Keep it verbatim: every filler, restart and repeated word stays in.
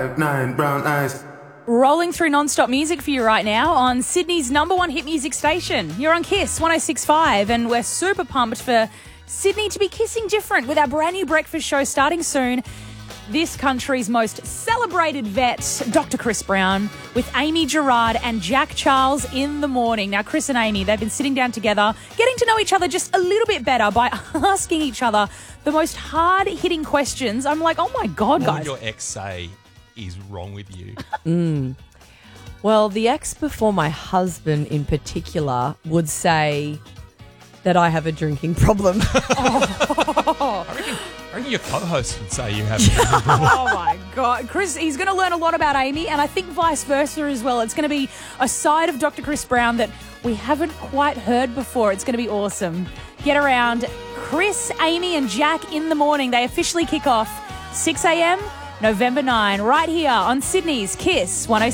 Nine brown eyes. Rolling through non-stop music for you right now on Sydney's number one hit music station. You're on Kiss one oh six point five, and we're super pumped for Sydney to be kissing different with our brand new breakfast show starting soon. This country's most celebrated vet, Doctor Chris Brown, with Amy Gerard and Jack Charles in the morning. Now, Chris and Amy, they've been sitting down together, getting to know each other just a little bit better by asking each other the most hard-hitting questions. I'm like, oh my God, What guys. would your ex say is wrong with you? Mm. Well, the ex before my husband in particular would say that I have a drinking problem. I reckon, I reckon your co-host would say you have. Oh, my God. Chris, he's going to learn a lot about Amy, and I think vice versa as well. It's going to be a side of Doctor Chris Brown that we haven't quite heard before. It's going to be awesome. Get around. Chris, Amy, and Jack in the morning. They officially kick off six a.m. November ninth, right here on Sydney's Kiss one oh six.